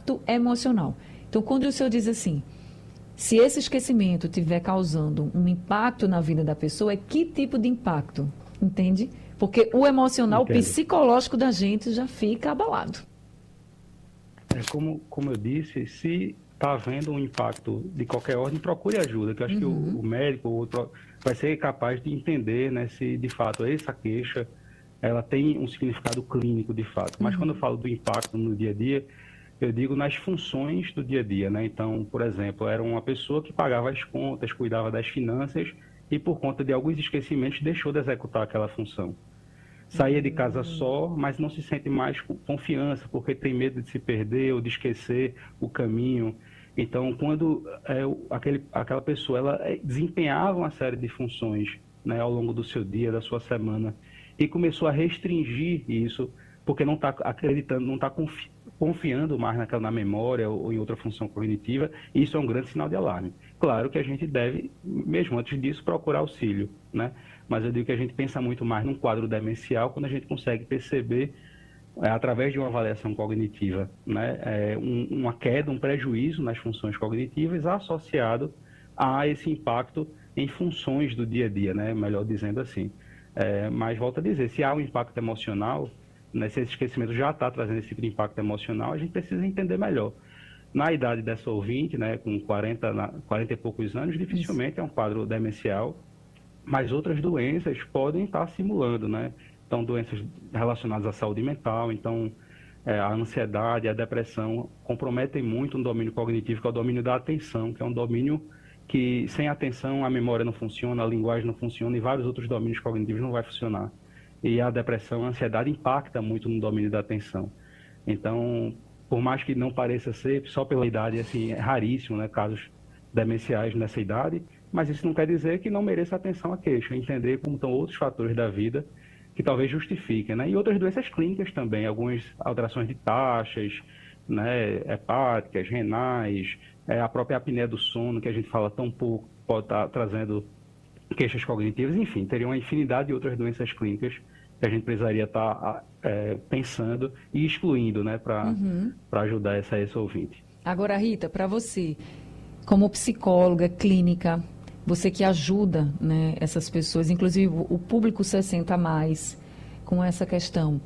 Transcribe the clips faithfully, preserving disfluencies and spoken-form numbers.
impacto emocional. Então, quando o senhor diz assim, se esse esquecimento estiver causando um impacto na vida da pessoa, é que tipo de impacto? Entende? Porque o emocional, o Entendo. psicológico da gente já fica abalado. É como, como eu disse, se está havendo um impacto de qualquer ordem, procure ajuda, que eu acho que o, Uhum. o médico o outro vai ser capaz de entender, né, se de fato essa queixa ela tem um significado clínico de fato. Mas quando eu Uhum. falo do impacto no dia a dia, eu digo nas funções do dia a dia, né? Então, por exemplo, era uma pessoa que pagava as contas, cuidava das finanças e por conta de alguns esquecimentos deixou de executar aquela função. Saía de casa Hum. só, mas não se sente mais com confiança, porque tem medo de se perder ou de esquecer o caminho. Então, quando é, aquele, aquela pessoa ela é, desempenhava uma série de funções, né, ao longo do seu dia, da sua semana, e começou a restringir isso, porque não está acreditando, não está confi confiando mais naquela, na memória ou em outra função cognitiva, isso é um grande sinal de alarme. Claro que a gente deve, mesmo antes disso, procurar auxílio, né? Mas eu digo que a gente pensa muito mais num quadro demencial quando a gente consegue perceber, é, através de uma avaliação cognitiva, né, é, um, uma queda, um prejuízo nas funções cognitivas associado a esse impacto em funções do dia a dia, né, melhor dizendo assim. É, mas volto a dizer, se há um impacto emocional, né, se esse esquecimento já está trazendo esse tipo de impacto emocional, a gente precisa entender melhor. Na idade dessa ouvinte, né, com quarenta, quarenta e poucos anos, Isso. dificilmente é um quadro demencial, mas outras doenças podem estar simulando, né? Então, doenças relacionadas à saúde mental, então, é, a ansiedade, a depressão comprometem muito um domínio cognitivo, que é o domínio da atenção, que é um domínio que, sem atenção, a memória não funciona, a linguagem não funciona e vários outros domínios cognitivos não vai funcionar. E a depressão, a ansiedade impacta muito no domínio da atenção. Então, por mais que não pareça ser, só pela idade, assim, é raríssimo, né, casos demenciais nessa idade, mas isso não quer dizer que não mereça atenção a queixa, entender como estão outros fatores da vida que talvez justifiquem, né? E outras doenças clínicas também, algumas alterações de taxas, né, hepáticas, renais, é, a própria apneia do sono, que a gente fala tão pouco, pode estar trazendo queixas cognitivas, enfim, teria uma infinidade de outras doenças clínicas que a gente precisaria estar é, pensando e excluindo, né, para Uhum. para ajudar essa, essa ouvinte. Agora, Rita, para você, como psicóloga clínica, você que ajuda, né, essas pessoas, inclusive o público sessenta a mais, com essa questão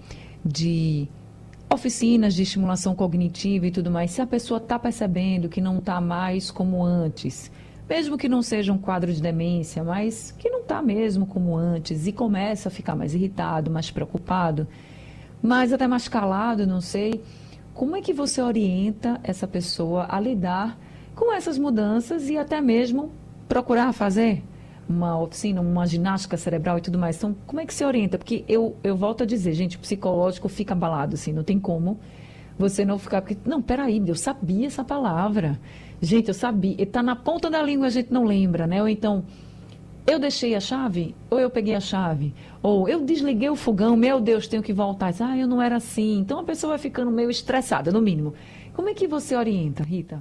de oficinas de estimulação cognitiva e tudo mais, se a pessoa está percebendo que não está mais como antes, mesmo que não seja um quadro de demência, mas que não está mesmo como antes e começa a ficar mais irritado, mais preocupado, mais até mais calado, não sei, como é que você orienta essa pessoa a lidar com essas mudanças e até mesmo procurar fazer uma oficina, uma ginástica cerebral e tudo mais? Então, como é que se orienta? Porque eu, eu volto a dizer, gente, o psicológico fica abalado, assim, não tem como você não ficar... Porque, não, peraí, eu sabia essa palavra. Gente, eu sabia. Está na ponta da língua, a gente não lembra, né? Ou então, eu deixei a chave, ou eu peguei a chave, ou eu desliguei o fogão, meu Deus, tenho que voltar. Ah, eu não era assim. Então, a pessoa vai ficando meio estressada, no mínimo. Como é que você orienta, Rita?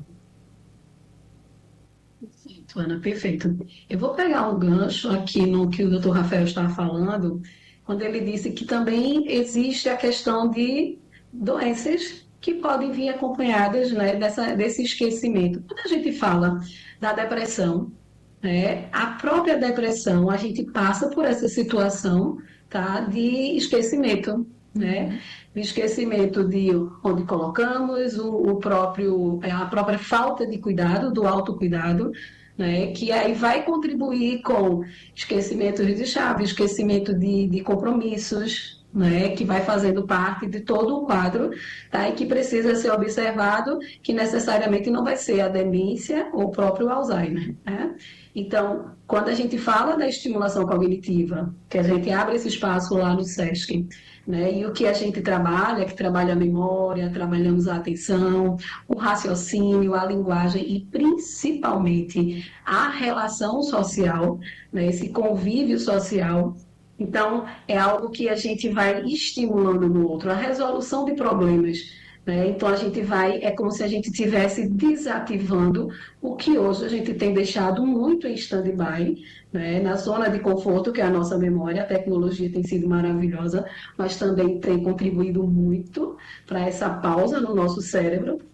Perfeito, Ana, perfeito. Eu vou pegar um gancho aqui no que o doutor Rafael estava falando, quando ele disse que também existe a questão de doenças que podem vir acompanhadas, né, dessa, desse esquecimento. Quando a gente fala da depressão, né, a própria depressão, a gente passa por essa situação, tá, de esquecimento, né? Uhum. De esquecimento de onde colocamos, o, o próprio, a própria falta de cuidado, do autocuidado, né? Que aí vai contribuir com esquecimento de chave, esquecimento de, de compromissos, né? Que vai fazendo parte de todo o quadro, tá? E que precisa ser observado, que necessariamente não vai ser a demência ou o próprio Alzheimer, né? Então, quando a gente fala da estimulação cognitiva, que a gente abre esse espaço lá no SESC, né, e o que a gente trabalha, que trabalha a memória, trabalhamos a atenção, o raciocínio, a linguagem e principalmente a relação social, né, esse convívio social. Então, é algo que a gente vai estimulando no outro, a resolução de problemas, né? Então, a gente vai, é como se a gente estivesse desativando o que hoje a gente tem deixado muito em stand-by, né? Na zona de conforto, que é a nossa memória. A tecnologia tem sido maravilhosa, mas também tem contribuído muito para essa pausa no nosso cérebro.